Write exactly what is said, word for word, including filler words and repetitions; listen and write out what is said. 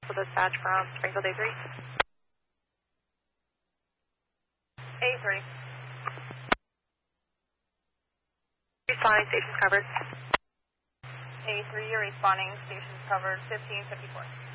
Dispatch from Springfield A three. A three. Responding, stations covered. A three, you're responding, stations covered, fifteen fifty-four.